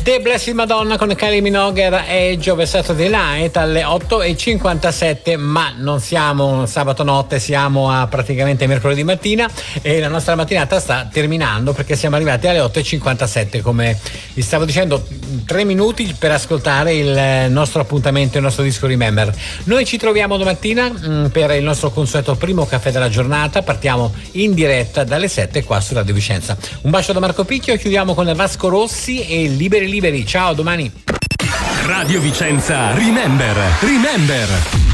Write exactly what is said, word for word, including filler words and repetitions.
The Blessed Madonna con Kylie Minogue era Edge of a Saturday Night alle otto e cinquantasette, ma non siamo sabato notte, siamo a praticamente mercoledì mattina e la nostra mattinata sta terminando perché siamo arrivati alle otto e cinquantasette, come vi stavo dicendo, tre minuti per ascoltare il nostro appuntamento, il nostro disco Remember. Noi ci troviamo domattina mh, per il nostro consueto primo caffè della giornata, partiamo in diretta dalle sette qua su Radio Vicenza. Un bacio da Marco Picchio, chiudiamo con Vasco Rossi e Liberi Liberi. Ciao, domani. Radio Vicenza Remember. Remember.